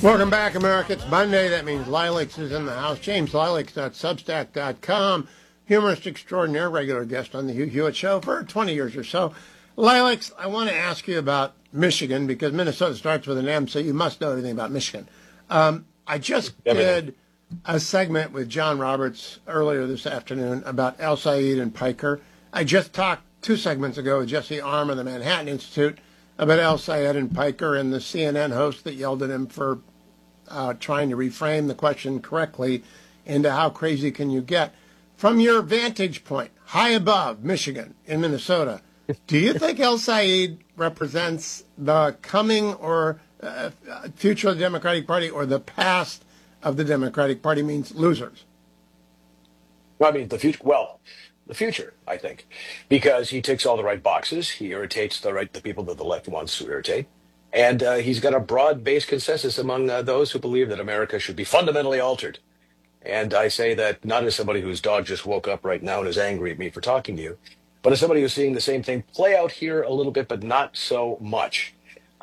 Welcome back, America. It's Monday. That means Lilacs is in the house. JamesLilacs.substack.com. Humorist extraordinaire, regular guest on the Hugh Hewitt Show for 20 years or so. Lilacs, I want to ask you about Michigan because Minnesota starts with an M, so you must know everything about Michigan. I just did a segment with John Roberts earlier this afternoon about El Said and Piker. I just talked 2 segments ago with Jesse Arm of the Manhattan Institute about El Said and Piker and the CNN host that yelled at him for trying to reframe the question correctly into how crazy can you get. From your vantage point, high above Michigan in Minnesota, do you think El Said represents the coming or future of the Democratic Party or the past of the Democratic Party, means losers? Well, I mean, the future. Well, the future, I think, because he ticks all the right boxes. He irritates the people that the left wants to irritate. And he's got a broad-based consensus among those who believe that America should be fundamentally altered. And I say that not as somebody whose dog just woke up right now and is angry at me for talking to you, but as somebody who's seeing the same thing play out here a little bit, but not so much.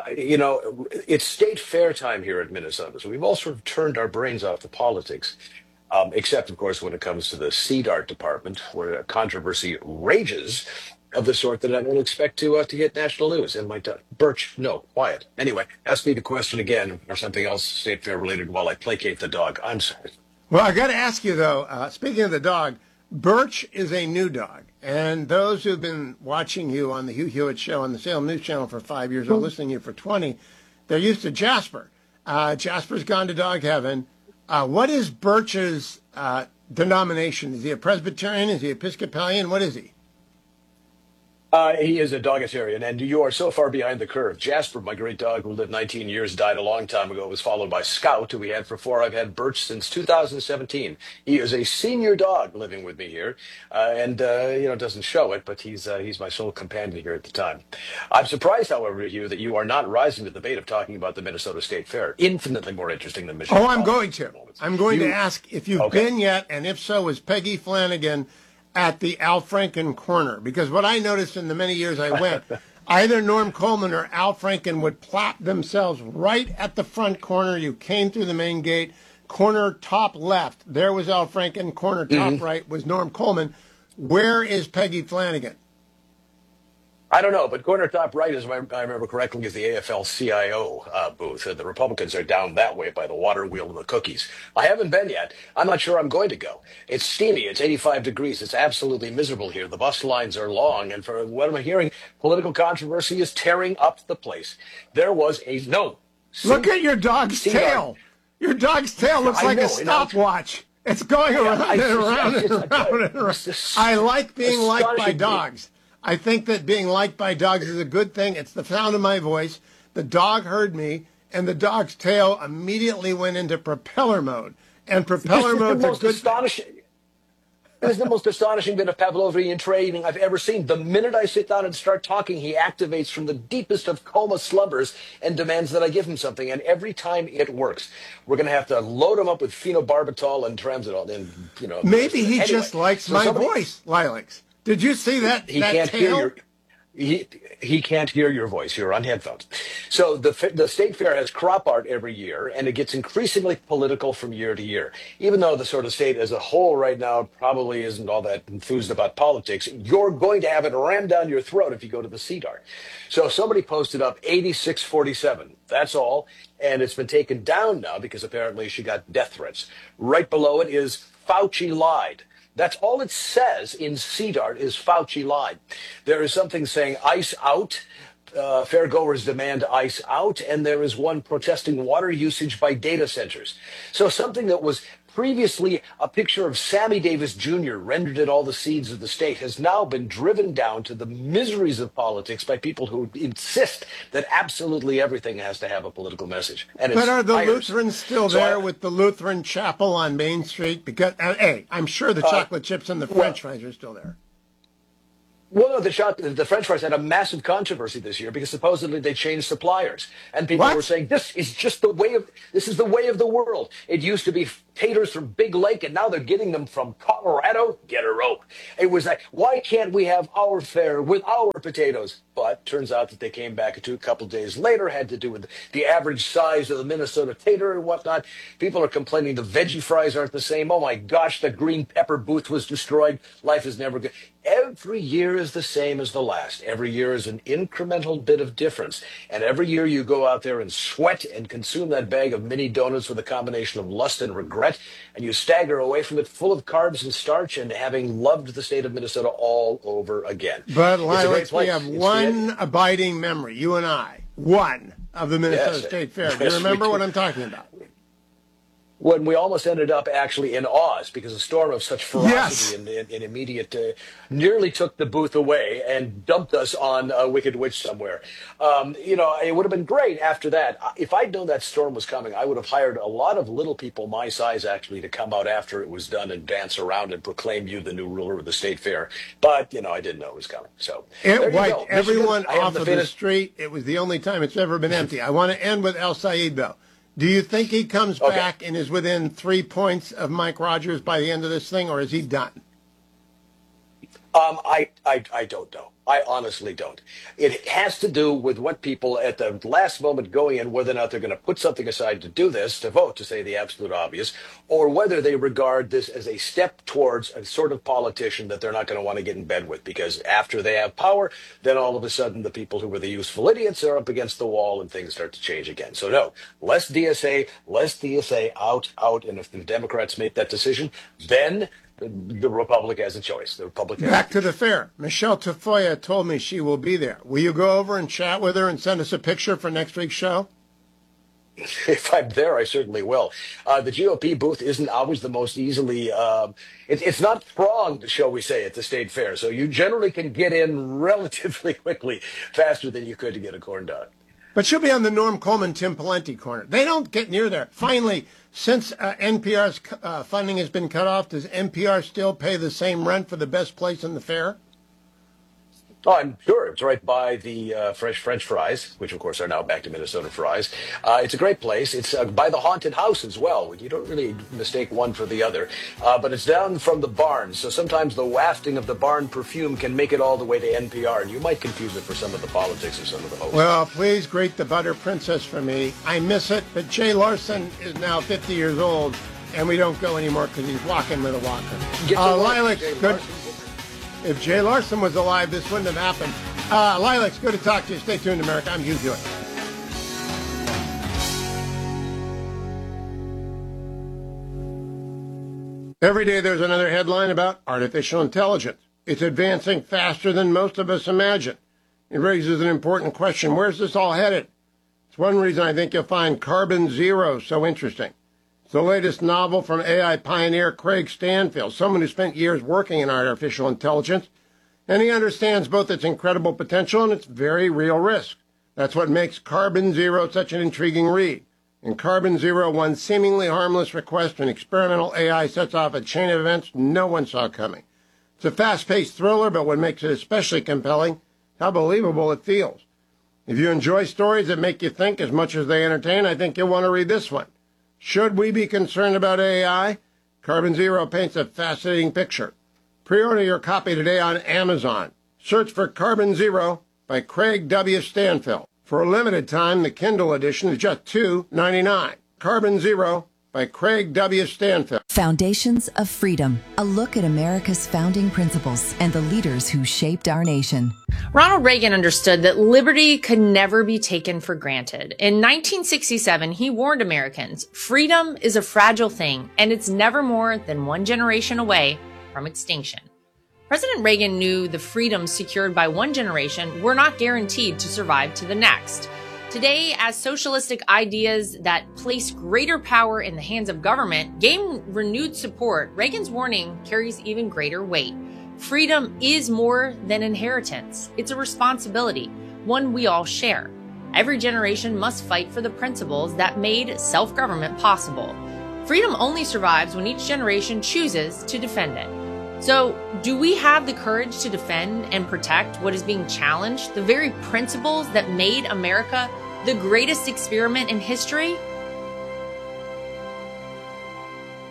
It's state fair time here at Minnesota, so we've all sort of turned our brains off to politics, except, of course, when it comes to the CDART department, where controversy rages of the sort that I don't expect to hit national news. And my Birch, no, quiet. Anyway, ask me the question again or something else state fair related while I placate the dog. I'm sorry. Well, I got to ask you, though, speaking of the dog, Birch is a new dog. And those who've been watching you on the Hugh Hewitt Show on the Salem News Channel for 5 years or listening to you for 20, they're used to Jasper. Jasper's gone to dog heaven. What is Birch's denomination? Is he a Presbyterian? Is he Episcopalian? What is he? He is a dogitarian, and you are so far behind the curve. Jasper, my great dog who lived 19 years, died a long time ago, was followed by Scout, who we had for 4. I've had Birch since 2017. He is a senior dog living with me here, and doesn't show it, but he's my sole companion here at the time. I'm surprised, however, Hugh, that you are not rising to the bait of talking about the Minnesota State Fair. Infinitely more interesting than Michigan. Oh, I'm going to. I'm going to ask if you've been yet, and if so, is Peggy Flanagan at the Al Franken corner? Because what I noticed in the many years I went, either Norm Coleman or Al Franken would plop themselves right at the front corner. You came through the main gate, corner top left. There was Al Franken, corner top right was Norm Coleman. Where is Peggy Flanagan? I don't know, but corner top right, as I remember correctly, is the AFL-CIO booth. The Republicans are down that way by the water wheel and the cookies. I haven't been yet. I'm not sure I'm going to go. It's steamy. It's 85 degrees. It's absolutely miserable here. The bus lines are long, and for what I'm hearing, political controversy is tearing up the place. There was a Look at your dog's tail. Your dog's tail looks like a stopwatch. It's going around and around and around and around. I like being liked by dogs. I think that being liked by dogs is a good thing. It's the sound of my voice. The dog heard me, and the dog's tail immediately went into propeller mode. And propeller mode's a good thing. This is the most astonishing bit of Pavlovian training I've ever seen. The minute I sit down and start talking, he activates from the deepest of coma slumbers and demands that I give him something. And every time it works, we're going to have to load him up with phenobarbital and Tramadol. And maybe he just likes my voice, Lilacs. Did you see that? He can't hear he can't hear your voice. You're on headphones. So the state fair has crop art every year, and it gets increasingly political from year to year. Even though the sort of state as a whole right now probably isn't all that enthused about politics, you're going to have it rammed down your throat if you go to the CDART. So somebody posted up 8647. That's all. And it's been taken down now because apparently she got death threats. Right below it is Fauci lied. That's all it says in CDART is Fauci lied. There is something saying ice out. Fairgoers demand ice out. And there is one protesting water usage by data centers. So something that was previously a picture of Sammy Davis Jr. rendered in all the seeds of the state has now been driven down to the miseries of politics by people who insist that absolutely everything has to have a political message. And but are the Lutherans still there with the Lutheran chapel on Main Street? Because, hey, I'm sure the chocolate chips and the French fries are still there. Well, no, the French fries had a massive controversy this year because supposedly they changed suppliers, and people were saying this is the way of the world. It used to be taters from Big Lake, and now they're getting them from Colorado. Get a rope. It was like, why can't we have our fare with our potatoes? But turns out that they came back a couple days later, had to do with the average size of the Minnesota tater and whatnot. People are complaining the veggie fries aren't the same. Oh my gosh, the green pepper booth was destroyed. Life is never good. Every year is the same as the last. Every year is an incremental bit of difference. And every year you go out there and sweat and consume that bag of mini donuts with a combination of lust and regret, and you stagger away from it full of carbs and starch and having loved the state of Minnesota all over again. But, It's a great Lilacs, we place. have It's one abiding memory, you and I, one of the Minnesota Yes. State Fair. Do you Yes, we remember do. what I'm talking about? When we almost ended up actually in Oz because a storm of such Yes. ferocity and immediate nearly took the booth away and dumped us on a Wicked Witch somewhere. It would have been great after that. If I'd known that storm was coming, I would have hired a lot of little people my size actually to come out after it was done and dance around and proclaim you the new ruler of the state fair. But, I didn't know it was coming. So there It you wiped go. everyone Michigan, I have off the of the faintest- street. It was the only time it's ever been empty. I want to end with El Said, though. Do you think he comes Okay. back and is within 3 points of Mike Rogers by the end of this thing, or is he done? I don't know. I honestly don't. It has to do with what people at the last moment going in, whether or not they're going to put something aside to do this, to vote, to say the absolute obvious, or whether they regard this as a step towards a sort of politician that they're not going to want to get in bed with, because after they have power, then all of a sudden the people who were the useful idiots are up against the wall and things start to change again. So no, less DSA, out. And if the Democrats make that decision, then the Republic has a choice. The Republic has Back to the fair. Michelle Tafoya told me she will be there. Will you go over and chat with her and send us a picture for next week's show? If I'm there, I certainly will. The GOP booth isn't always the most easily, it's not thronged, shall we say, at the state fair. So you generally can get in relatively quickly, faster than you could to get a corn dog. But she'll be on the Norm Coleman, Tim Pawlenty corner. They don't get near there. Finally, since NPR's funding has been cut off, does NPR still pay the same rent for the best place in the fair? Oh, I'm sure. It's right by the fresh French fries, which, of course, are now back to Minnesota fries. It's a great place. It's by the haunted house as well. You don't really mistake one for the other. But it's down from the barn, so sometimes the wafting of the barn perfume can make it all the way to NPR, and you might confuse it for some of the politics of some of the hosts. Well, please greet the butter princess for me. I miss it, but Jay Larson is now 50 years old, and we don't go anymore because he's walking with a walker. Get to work, Lilacs, Jay good. Larson. If Jay Larson was alive, this wouldn't have happened. Lilacs, good to talk to you. Stay tuned, America. I'm Hugh Hewitt. Every day there's another headline about artificial intelligence. It's advancing faster than most of us imagine. It raises an important question. Where's this all headed? It's one reason I think you'll find Carbon Zero so interesting. It's the latest novel from AI pioneer Craig Stanfield, someone who spent years working in artificial intelligence, and he understands both its incredible potential and its very real risk. That's what makes Carbon Zero such an intriguing read. In Carbon Zero, one seemingly harmless request to an experimental AI sets off a chain of events no one saw coming. It's a fast-paced thriller, but what makes it especially compelling, how believable it feels. If you enjoy stories that make you think as much as they entertain, I think you'll want to read this one. Should we be concerned about AI? Carbon Zero paints a fascinating picture. Pre-order your copy today on Amazon. Search for Carbon Zero by Craig W. Stanfield. For a limited time, the Kindle edition is just $2.99. Carbon Zero by Craig W. Stanfield. Foundations of Freedom, a look at America's founding principles and the leaders who shaped our nation. Ronald Reagan understood that liberty could never be taken for granted. In 1967, he warned Americans, freedom is a fragile thing, and it's never more than one generation away from extinction. President Reagan knew the freedoms secured by one generation were not guaranteed to survive to the next. Today, as socialistic ideas that place greater power in the hands of government gain renewed support, Reagan's warning carries even greater weight. Freedom is more than inheritance. It's a responsibility, one we all share. Every generation must fight for the principles that made self-government possible. Freedom only survives when each generation chooses to defend it. So, do we have the courage to defend and protect what is being challenged, the very principles that made America the greatest experiment in history?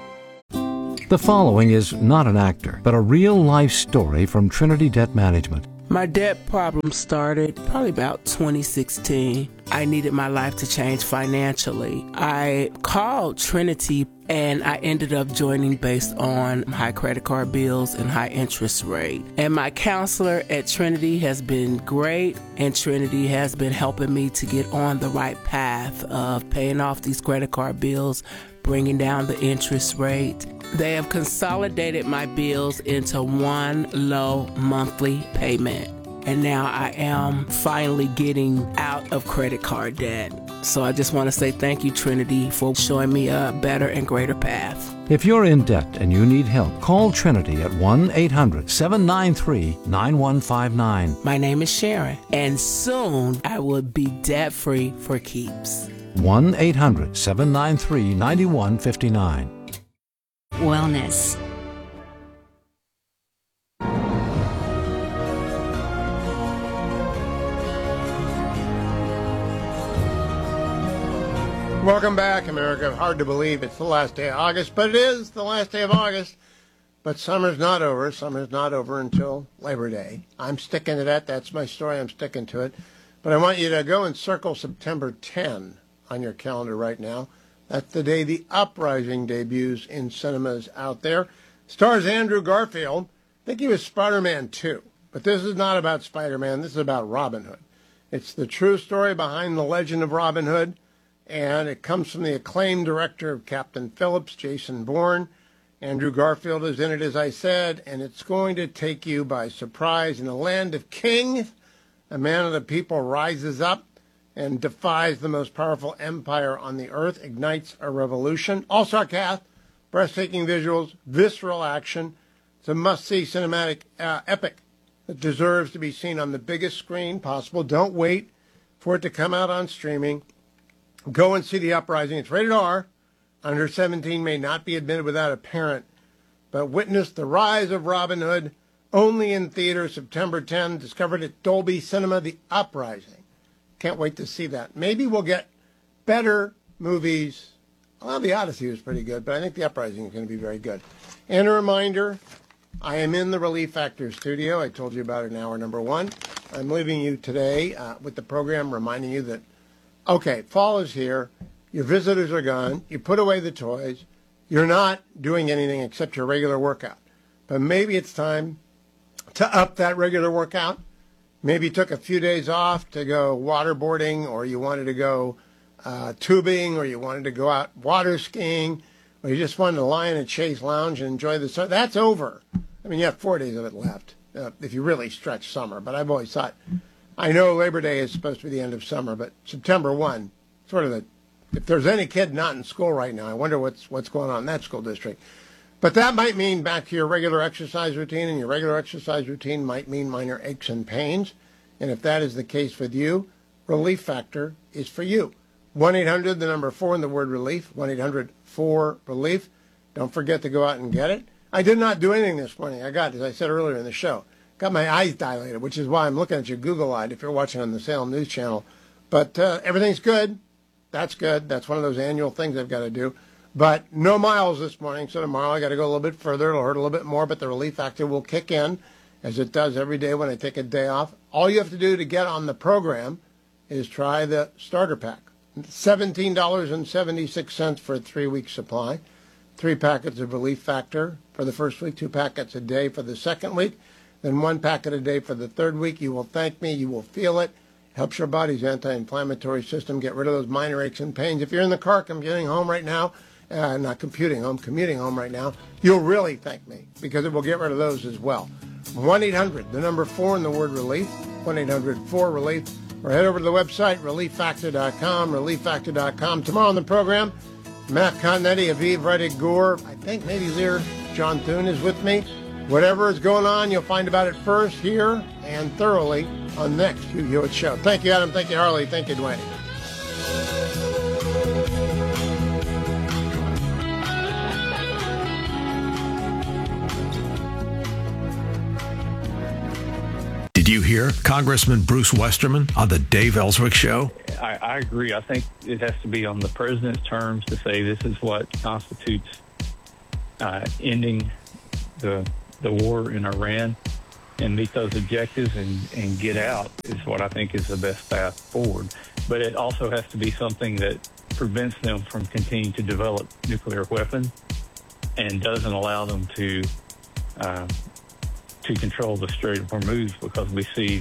The following is not an actor, but a real-life story from Trinity Debt Management. My debt problem started probably about 2016. I needed my life to change financially. I called Trinity and I ended up joining based on high credit card bills and high interest rate. And my counselor at Trinity has been great, and Trinity has been helping me to get on the right path of paying off these credit card bills, bringing down the interest rate. They have consolidated my bills into one low monthly payment. And now I am finally getting out of credit card debt. So I just want to say thank you, Trinity, for showing me a better and greater path. If you're in debt and you need help, call Trinity at 1-800-793-9159. My name is Sharon, and soon I will be debt-free for keeps. 1-800-793-9159. Wellness. Welcome back, America. Hard to believe it's the last day of August, but it is the last day of August. But summer's not over. Summer's not over until Labor Day. I'm sticking to that. That's my story. I'm sticking to it. But I want you to go and circle September 10 on your calendar right now. That's the day The Uprising debuts in cinemas out there. Stars Andrew Garfield. I think he was Spider-Man 2. But this is not about Spider-Man. This is about Robin Hood. It's the true story behind the legend of Robin Hood. And it comes from the acclaimed director of Captain Phillips, Jason Bourne. Andrew Garfield is in it, as I said, and it's going to take you by surprise. In a land of kings, a man of the people rises up and defies the most powerful empire on the earth, ignites a revolution. All-star cast, breathtaking visuals, visceral action. It's a must-see cinematic epic that deserves to be seen on the biggest screen possible. Don't wait for it to come out on streaming. Go and see The Uprising. It's rated R. Under 17 may not be admitted without a parent. But witness the rise of Robin Hood. Only in theaters September 10. Discovered at Dolby Cinema. The Uprising. Can't wait to see that. Maybe we'll get better movies. Well, The Odyssey was pretty good, but I think The Uprising is going to be very good. And a reminder, I am in the Relief Factor studio. I told you about it in hour number 1. I'm leaving you today with the program reminding you that okay, fall is here. Your visitors are gone. You put away the toys. You're not doing anything except your regular workout. But maybe it's time to up that regular workout. Maybe you took a few days off to go waterboarding, or you wanted to go tubing, or you wanted to go out water skiing, or you just wanted to lie in a Chase lounge and enjoy the sun. That's over. I mean, you have 4 days of it left if you really stretch summer. But I've always thought, I know Labor Day is supposed to be the end of summer, but September 1, sort of if there's any kid not in school right now, I wonder what's going on in that school district. But that might mean back to your regular exercise routine, and your regular exercise routine might mean minor aches and pains. And if that is the case with you, Relief Factor is for you. 1-800, the number 4 and the word relief, 1-800-4-RELIEF. Don't forget to go out and get it. I did not do anything this morning. I got, as I said earlier in the show, got my eyes dilated, which is why I'm looking at you Google-eyed if you're watching on the Salem News Channel. But everything's good. That's good. That's one of those annual things I've got to do. But no miles this morning, so tomorrow I got to go a little bit further. It'll hurt a little bit more, but the Relief Factor will kick in, as it does every day when I take a day off. All you have to do to get on the program is try the starter pack. $17.76 for a 3-week supply. 3 packets of Relief Factor for the first week, 2 packets a day for the second week, then 1 packet a day for the third week. You will thank me. You will feel it. Helps your body's anti-inflammatory system get rid of those minor aches and pains. If you're in the car commuting home right now, commuting home right now, you'll really thank me because it will get rid of those as well. 1-800, the number 4 and the word relief, 1-800-4-RELIEF, or head over to the website, relieffactor.com, relieffactor.com. Tomorrow on the program, Matt Continetti, Aviv Redig-Gur, I think maybe Lear John Thune is with me. Whatever is going on, you'll find about it first here and thoroughly on next Hugh Hewitt Show. Thank you, Adam. Thank you, Harley. Thank you, Dwayne. Did you hear Congressman Bruce Westerman on the Dave Ellswick Show? I agree. I think it has to be on the president's terms to say this is what constitutes ending the war in Iran and meet those objectives and get out is what I think is the best path forward. But it also has to be something that prevents them from continuing to develop nuclear weapons and doesn't allow them to control the Strait of Hormuz, because we see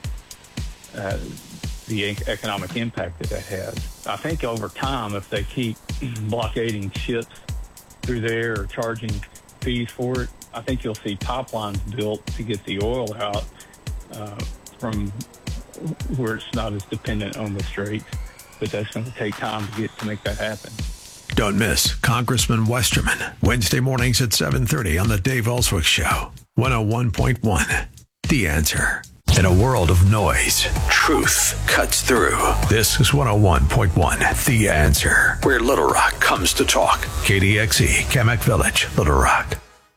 the economic impact that has. I think over time, if they keep blockading ships through there or charging fees for it, I think you'll see pipelines built to get the oil out from where it's not as dependent on the Strait. But that's going to take time to make that happen. Don't miss Congressman Westerman, Wednesday mornings at 7:30 on the Dave Ellswick Show. 101.1. The Answer. In a world of noise, truth cuts through. This is 101.1 The Answer, where Little Rock comes to talk. KDXE, Kamek Village, Little Rock.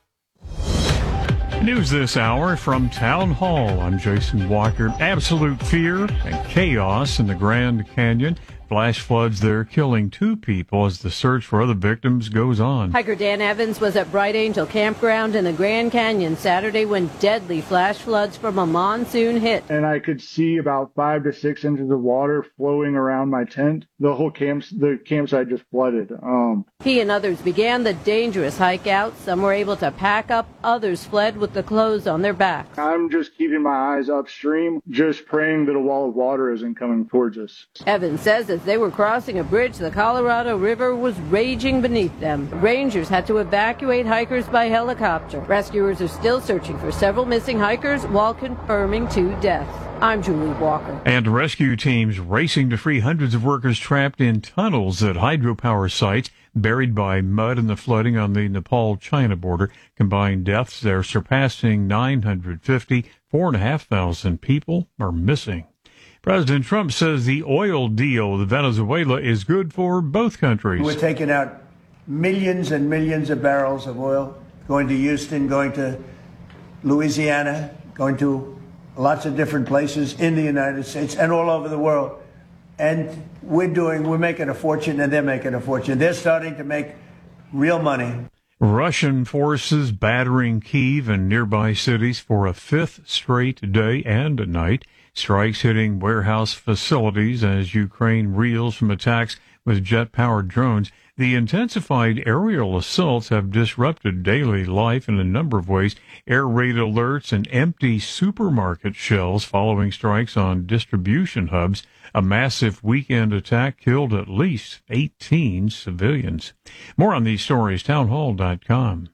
News this hour from Town Hall. I'm Jason Walker. Absolute fear and chaos in the Grand Canyon. Flash floods there, killing 2 people as the search for other victims goes on. Hiker Dan Evans was at Bright Angel Campground in the Grand Canyon Saturday when deadly flash floods from a monsoon hit. And I could see about 5 to 6 inches of water flowing around my tent. The campsite just flooded. He and others began the dangerous hike out. Some were able to pack up. Others fled with the clothes on their backs. I'm just keeping my eyes upstream, just praying that a wall of water isn't coming towards us. Evans says as they were crossing a bridge, the Colorado River was raging beneath them. Rangers had to evacuate hikers by helicopter. Rescuers are still searching for several missing hikers while confirming 2 deaths. I'm Julie Walker. And rescue teams racing to free hundreds of workers trapped in tunnels at hydropower sites buried by mud and the flooding on the Nepal-China border. Combined deaths there surpassing 950. 4,500 people are missing. President Trump says the oil deal with Venezuela is good for both countries. We're taking out millions and millions of barrels of oil, going to Houston, going to Louisiana, going to lots of different places in the United States and all over the world. And we're making a fortune, and they're making a fortune. They're starting to make real money. Russian forces battering Kyiv and nearby cities for a 5th straight day and night. Strikes hitting warehouse facilities as Ukraine reels from attacks with jet-powered drones. The intensified aerial assaults have disrupted daily life in a number of ways. Air raid alerts and empty supermarket shelves following strikes on distribution hubs. A massive weekend attack killed at least 18 civilians. More on these stories, townhall.com.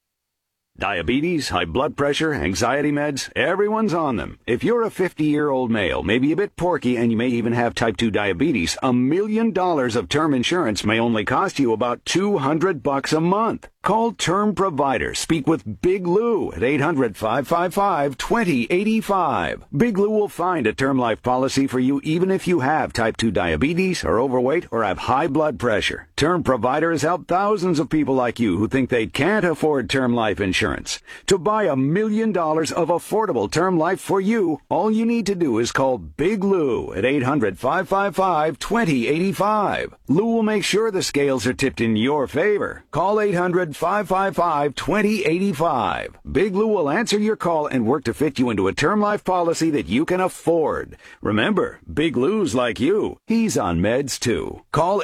Diabetes, high blood pressure, anxiety meds, everyone's on them. If you're a 50-year-old male, maybe a bit porky, and you may even have type 2 diabetes, $1 million of term insurance may only cost you about $200 a month. Call Term Provider. Speak with Big Lou at 800-555-2085. Big Lou will find a term life policy for you even if you have type 2 diabetes, are overweight, or have high blood pressure. Term Provider has helped thousands of people like you who think they can't afford term life insurance. To buy $1 million of affordable term life for you, all you need to do is call Big Lou at 800-555-2085. Lou will make sure the scales are tipped in your favor. Call 800-555-2085. Big Lou will answer your call and work to fit you into a term life policy that you can afford. Remember, Big Lou's like you. He's on meds too. Call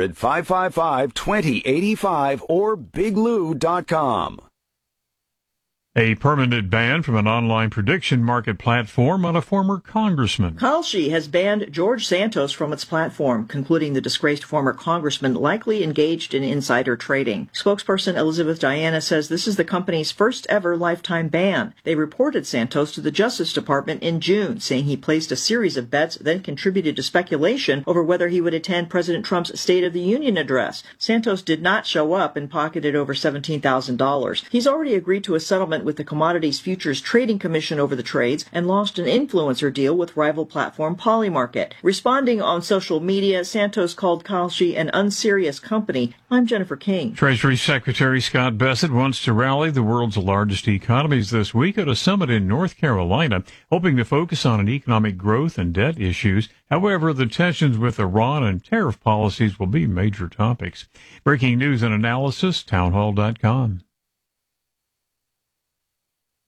800-555-2085 or biglou.com. A permanent ban from an online prediction market platform on a former congressman. Kalshi has banned George Santos from its platform, concluding the disgraced former congressman likely engaged in insider trading. Spokesperson Elizabeth Diana says this is the company's first ever lifetime ban. They reported Santos to the Justice Department in June, saying he placed a series of bets, then contributed to speculation over whether he would attend President Trump's State of the Union address. Santos did not show up and pocketed over $17,000. He's already agreed to a settlement with the Commodities Futures Trading Commission over the trades and launched an influencer deal with rival platform Polymarket. Responding on social media, Santos called Kalshi an unserious company. I'm Jennifer King. Treasury Secretary Scott Bessent wants to rally the world's largest economies this week at a summit in North Carolina, hoping to focus on economic growth and debt issues. However, the tensions with Iran and tariff policies will be major topics. Breaking news and analysis, townhall.com.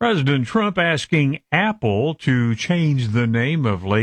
President Trump asking Apple to change the name of Lake